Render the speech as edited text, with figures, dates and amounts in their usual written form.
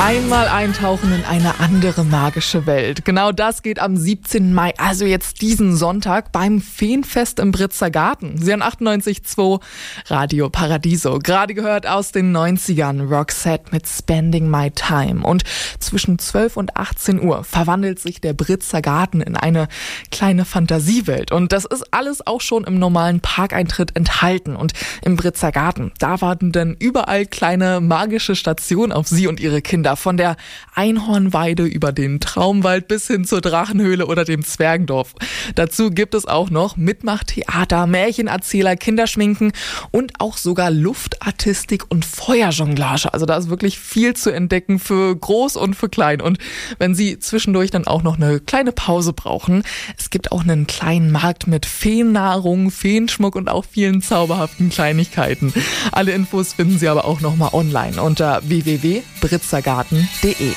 Einmal eintauchen in eine andere magische Welt. Genau das geht am 17. Mai, also jetzt diesen Sonntag, beim Feenfest im Britzer Garten. Sie hören 98.2 Radio Paradiso. Gerade gehört aus den 90ern Roxette mit Spending My Time. Und zwischen 12 und 18 Uhr verwandelt sich der Britzer Garten in eine kleine Fantasiewelt. Und das ist alles auch schon im normalen Parkeintritt enthalten. Und im Britzer Garten, da warten dann überall kleine magische Stationen auf Sie und Ihre Kinder. Von der Einhornweide über den Traumwald bis hin zur Drachenhöhle oder dem Zwergendorf. Dazu gibt es auch noch Mitmachtheater, Märchenerzähler, Kinderschminken und auch sogar Luftartistik und Feuerjonglage. Also da ist wirklich viel zu entdecken für groß und für klein. Und wenn Sie zwischendurch dann auch noch eine kleine Pause brauchen, es gibt auch einen kleinen Markt mit Feennahrung, Feenschmuck und auch vielen zauberhaften Kleinigkeiten. Alle Infos finden Sie aber auch nochmal online unter www.britzergarten.de.